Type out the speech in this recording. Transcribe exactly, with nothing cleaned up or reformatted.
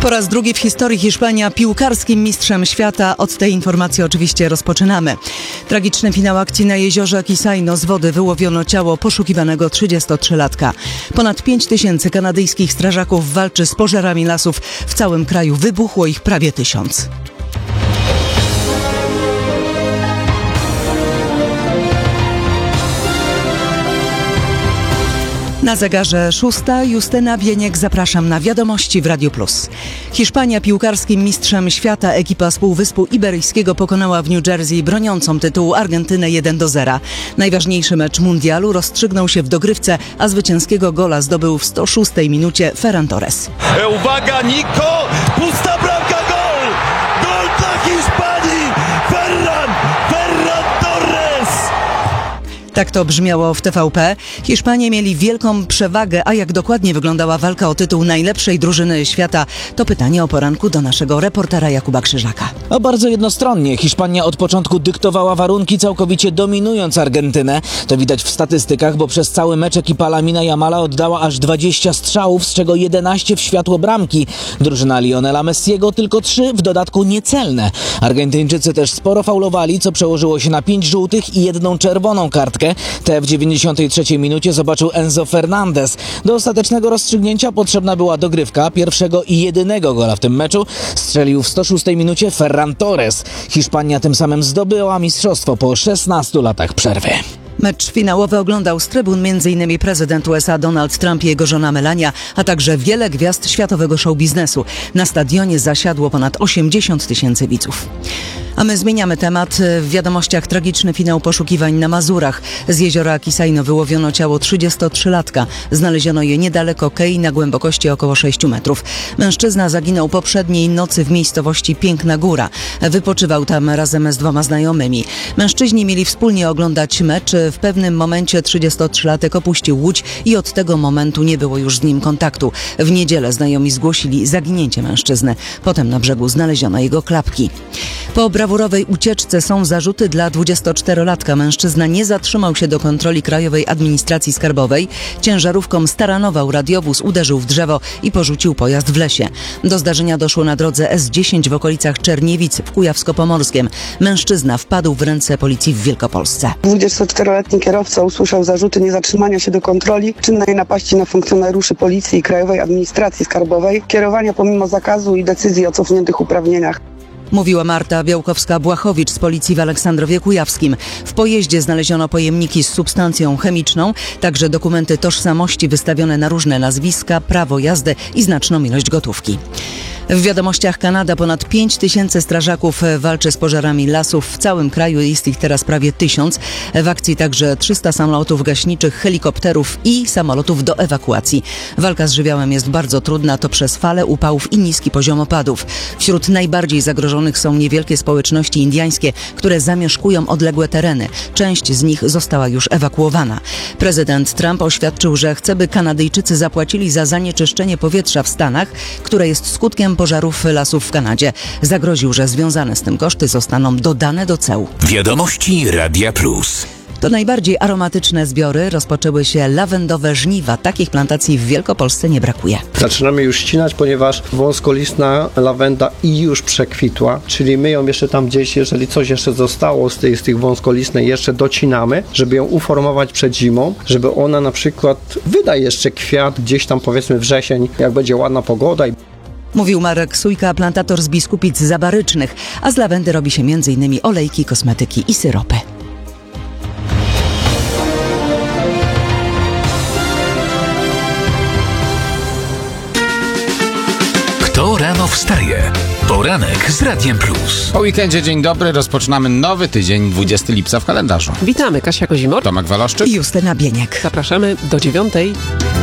Po raz drugi w historii Hiszpania piłkarskim mistrzem świata. Od tej informacji oczywiście rozpoczynamy. Tragiczny finał akcji na jeziorze Kisajno. Z wody wyłowiono ciało poszukiwanego trzydziestotrzylatka. Ponad pięć tysięcy kanadyjskich strażaków walczy z pożarami lasów. W całym kraju wybuchło ich prawie tysiąc. Na zegarze szósta. Justyna Bieniek, zapraszam na wiadomości w Radiu Plus. Hiszpania piłkarskim mistrzem świata. Ekipa z Półwyspu Iberyjskiego pokonała w New Jersey broniącą tytułu Argentynę jeden do zera. Najważniejszy mecz mundialu rozstrzygnął się w dogrywce, a zwycięskiego gola zdobył w sto szóstej minucie Ferran Torres. Uwaga, Nico! Pusta bramka, gol! Gol dla Hiszpanii! Ferran! Ferran Torres! Tak to brzmiało w T V P. Hiszpanie mieli wielką przewagę, a jak dokładnie wyglądała walka o tytuł najlepszej drużyny świata, to pytanie o poranku do naszego reportera Jakuba Krzyżaka. No bardzo jednostronnie. Hiszpania od początku dyktowała warunki, całkowicie dominując Argentynę. To widać w statystykach, bo przez cały mecz ekipa Lamina Yamala oddała aż dwadzieścia strzałów, z czego jedenaście w światło bramki. Drużyna Lionela Messiego tylko trzy, w dodatku niecelne. Argentyńczycy też sporo faulowali, co przełożyło się na pięć żółtych i jedną czerwoną kartkę. Tę w dziewięćdziesiątej trzeciej minucie zobaczył Enzo Fernandez. Do ostatecznego rozstrzygnięcia potrzebna była dogrywka. Pierwszego i jedynego gola w tym meczu strzelił w sto szóstej minucie Ferran Torres. Hiszpania tym samym zdobyła mistrzostwo po szesnastu latach przerwy. Mecz finałowy oglądał z trybun m.in. prezydent U S A Donald Trump i jego żona Melania, a także wiele gwiazd światowego show biznesu. Na stadionie zasiadło ponad osiemdziesiąt tysięcy widzów. A my zmieniamy temat. W wiadomościach tragiczny finał poszukiwań na Mazurach. Z jeziora Kisajno wyłowiono ciało trzydziestotrzylatka. Znaleziono je niedaleko kei na głębokości około sześciu metrów. Mężczyzna zaginął poprzedniej nocy w miejscowości Piękna Góra. Wypoczywał tam razem z dwoma znajomymi. Mężczyźni mieli wspólnie oglądać mecz. W pewnym momencie trzydziestotrzylatek opuścił łódź i od tego momentu nie było już z nim kontaktu. W niedzielę znajomi zgłosili zaginięcie mężczyzny. Potem na brzegu znaleziono jego klapki. Po brawurowej ucieczce są zarzuty dla dwudziestoczterolatka. Mężczyzna nie zatrzymał się do kontroli Krajowej Administracji Skarbowej. Ciężarówką staranował radiowóz, uderzył w drzewo i porzucił pojazd w lesie. Do zdarzenia doszło na drodze S dziesięć w okolicach Czerniewic w Kujawsko-Pomorskiem. Mężczyzna wpadł w ręce policji w Wielkopolsce. dwudziestoczteroletni kierowca usłyszał zarzuty niezatrzymania się do kontroli, czynnej napaści na funkcjonariuszy Policji i Krajowej Administracji Skarbowej, kierowania pomimo zakazu i decyzji o cofniętych uprawnieniach. Mówiła Marta Białkowska-Błachowicz z policji w Aleksandrowie Kujawskim. W pojeździe znaleziono pojemniki z substancją chemiczną, także dokumenty tożsamości wystawione na różne nazwiska, prawo jazdy i znaczną ilość gotówki. W wiadomościach Kanada ponad pięć tysięcy strażaków walczy z pożarami lasów. W całym kraju jest ich teraz prawie tysiąc. W akcji także trzysta samolotów gaśniczych, helikopterów i samolotów do ewakuacji. Walka z żywiołem jest bardzo trudna, to przez fale upałów i niski poziom opadów. Wśród najbardziej zagrożonych są niewielkie społeczności indyjskie, które zamieszkują odległe tereny. Część z nich została już ewakuowana. Prezydent Trump oświadczył, że chce, by Kanadyjczycy zapłacili za zanieczyszczenie powietrza w Stanach, które jest skutkiem pożarów lasów w Kanadzie. Zagroził, że związane z tym koszty zostaną dodane do ceł. Wiadomości Radia Plus. To najbardziej aromatyczne zbiory. Rozpoczęły się lawendowe żniwa. Takich plantacji w Wielkopolsce nie brakuje. Zaczynamy już ścinać, ponieważ wąskolistna lawenda i już przekwitła, czyli my ją jeszcze tam gdzieś, jeżeli coś jeszcze zostało z, tej, z tych wąskolistnej, jeszcze docinamy, żeby ją uformować przed zimą, żeby ona na przykład wyda jeszcze kwiat gdzieś tam powiedzmy wrzesień, jak będzie ładna pogoda. Mówił Marek Sujka, plantator z Biskupic Zabarycznych, a z lawendy robi się między innymi olejki, kosmetyki i syropy. Kto rano wstaje? Poranek z Radiem Plus. Po weekendzie dzień dobry, rozpoczynamy nowy tydzień, dwudziestego lipca w kalendarzu. Witamy, Kasia Kozimor, Tomek Waloszczyk i Justyna Bieniek. Zapraszamy do dziewiątej.